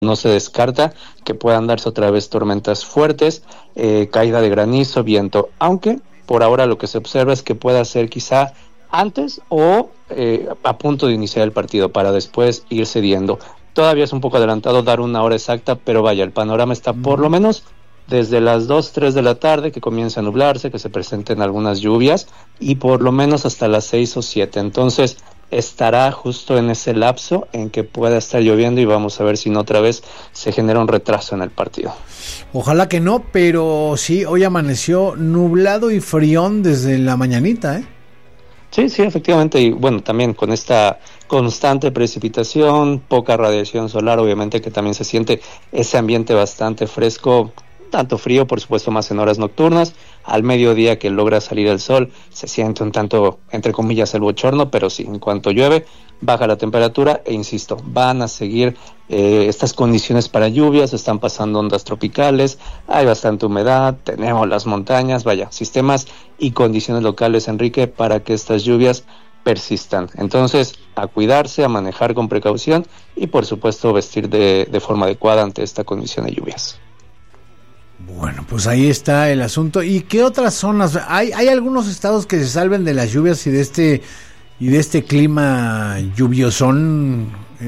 no se descarta que puedan darse otra vez tormentas fuertes, caída de granizo, viento, aunque por ahora lo que se observa es que pueda ser quizá antes o a punto de iniciar el partido para después ir cediendo. Todavía es un poco adelantado dar una hora exacta, pero vaya, el panorama está por lo menos desde las 2, 3 de la tarde que comienza a nublarse, que se presenten algunas lluvias y por lo menos hasta las 6 o 7. Entonces estará justo en ese lapso en que pueda estar lloviendo y vamos a ver si no otra vez se genera un retraso en el partido. Ojalá que no, pero sí, hoy amaneció nublado y frión desde la mañanita, ¿eh? Sí, efectivamente, y bueno, también con esta constante precipitación, poca radiación solar, obviamente que también se siente ese ambiente bastante fresco, tanto frío, por supuesto, más en horas nocturnas. Al mediodía que logra salir el sol, se siente un tanto, entre comillas, el bochorno, pero sí, en cuanto llueve, baja la temperatura e insisto, van a seguir estas condiciones para lluvias, están pasando ondas tropicales, hay bastante humedad, tenemos las montañas, vaya, sistemas y condiciones locales, Enrique, para que estas lluvias persistan. Entonces, a cuidarse, a manejar con precaución y, por supuesto, vestir de forma adecuada ante esta condición de lluvias. Bueno, pues ahí está el asunto. ¿Y qué otras zonas? ¿Hay algunos estados que se salven de las lluvias y de este clima lluviosón?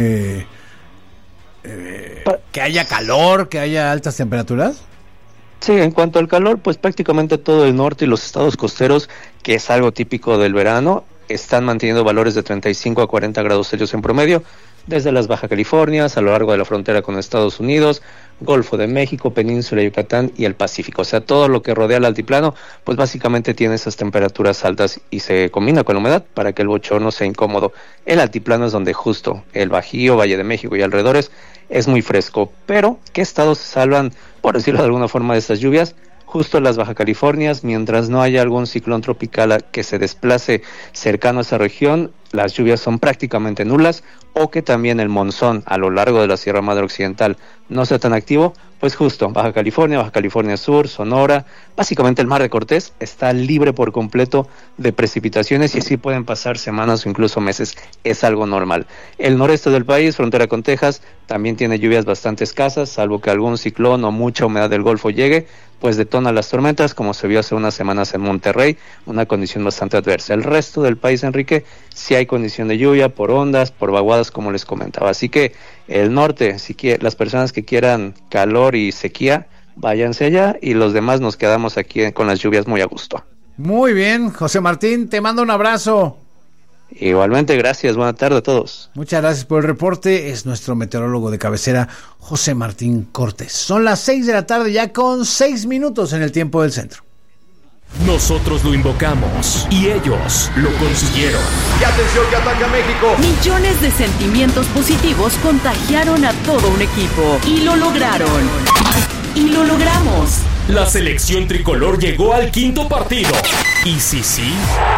¿Que haya calor, que haya altas temperaturas? Sí, en cuanto al calor, pues prácticamente todo el norte y los estados costeros, que es algo típico del verano, están manteniendo valores de 35 a 40 grados Celsius en promedio, desde las Baja Californias, a lo largo de la frontera con Estados Unidos, Golfo de México, Península de Yucatán y el Pacífico. O sea, todo lo que rodea el altiplano, pues básicamente tiene esas temperaturas altas y se combina con la humedad para que el bochorno sea incómodo. El altiplano es donde justo el Bajío, Valle de México y alrededores es muy fresco. Pero, ¿qué estados se salvan, por decirlo de alguna forma, de estas lluvias? Justo las Baja Californias, mientras no haya algún ciclón tropical que se desplace cercano a esa región, las lluvias son prácticamente nulas, o que también el monzón a lo largo de la Sierra Madre Occidental no sea tan activo, pues justo Baja California Sur, Sonora, básicamente el Mar de Cortés está libre por completo de precipitaciones y así pueden pasar semanas o incluso meses, es algo normal. El noreste del país, frontera con Texas, también tiene lluvias bastante escasas, salvo que algún ciclón o mucha humedad del Golfo llegue, pues detona las tormentas, como se vio hace unas semanas en Monterrey, una condición bastante adversa. El resto del país, Enrique, sí hay condición de lluvia por ondas, por vaguadas, como les comentaba. Así que el norte, las personas que quieran calor y sequía, váyanse allá y los demás nos quedamos aquí con las lluvias muy a gusto. Muy bien, José Martín, te mando un abrazo. Igualmente, gracias, buena tarde a todos. Muchas gracias por el reporte, es nuestro meteorólogo de cabecera, José Martín Cortés. Son las 6 de la tarde ya con 6 minutos en el tiempo del centro. Nosotros lo invocamos y ellos lo consiguieron. ¡Y atención que ataca México! Millones de sentimientos positivos contagiaron a todo un equipo y lo lograron. Y lo logramos. La selección tricolor llegó al quinto partido. ¿Y sí?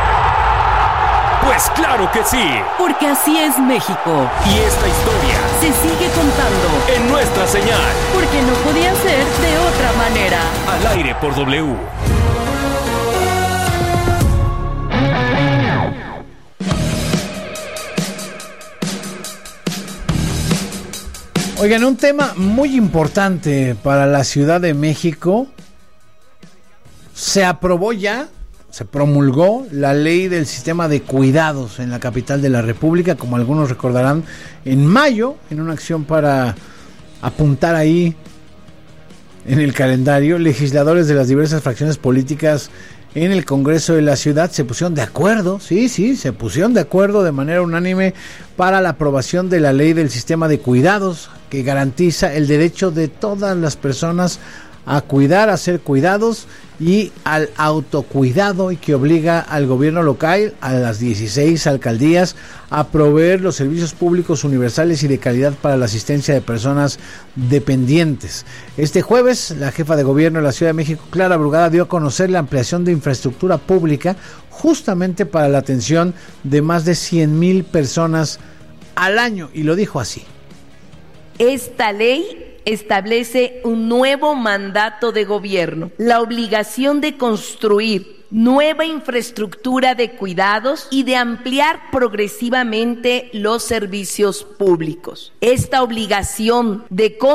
Pues claro que sí. Porque así es México. Y esta historia se sigue contando en nuestra señal. Porque no podía ser de otra manera. Al aire por W. Oigan, un tema muy importante para la Ciudad de México. Se promulgó la ley del sistema de cuidados en la capital de la República, como algunos recordarán, en mayo, en una acción para apuntar ahí en el calendario. Legisladores de las diversas fracciones políticas en el Congreso de la ciudad se pusieron de acuerdo, se pusieron de acuerdo de manera unánime para la aprobación de la ley del sistema de cuidados, que garantiza el derecho de todas las personas a cuidar, a ser cuidados y al autocuidado, y que obliga al gobierno local, a las 16 alcaldías, a proveer los servicios públicos universales y de calidad para la asistencia de personas dependientes. Este jueves, la jefa de gobierno de la Ciudad de México, Clara Brugada, dio a conocer la ampliación de infraestructura pública justamente para la atención de más de 100,000 personas al año, y lo dijo así. Esta ley establece un nuevo mandato de gobierno, la obligación de construir nueva infraestructura de cuidados y de ampliar progresivamente los servicios públicos. Esta obligación de